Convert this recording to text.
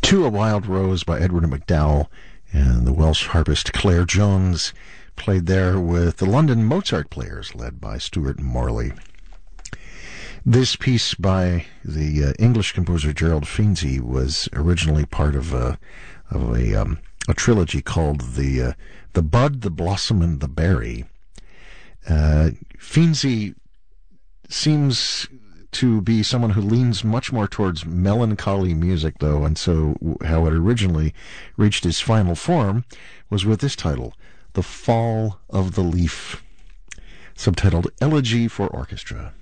To a Wild Rose by Edward MacDowell, and the Welsh harpist Claire Jones played there with the London Mozart Players led by Stuart Morley. This piece by the English composer Gerald Finzi was originally part of a trilogy called the Bud, the Blossom, and the Berry. Finzi seems to be someone who leans much more towards melancholy music, though, and so how it originally reached its final form was with this title, The Fall of the Leaf, subtitled Elegy for Orchestra.